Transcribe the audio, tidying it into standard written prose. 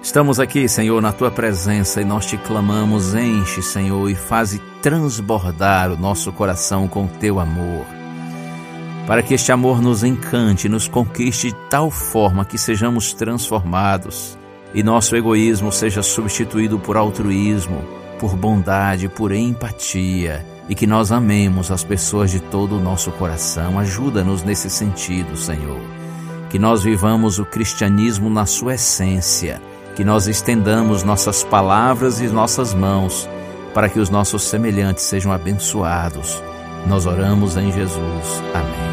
Estamos aqui, Senhor, na Tua presença e nós te clamamos, enche, Senhor, e faze transbordar o nosso coração com Teu amor, para que este amor nos encante, nos conquiste de tal forma que sejamos transformados e nosso egoísmo seja substituído por altruísmo, por bondade, por empatia, e que nós amemos as pessoas de todo o nosso coração. Ajuda-nos nesse sentido, Senhor, que nós vivamos o cristianismo na sua essência, que nós estendamos nossas palavras e nossas mãos para que os nossos semelhantes sejam abençoados. Nós oramos em Jesus. Amém.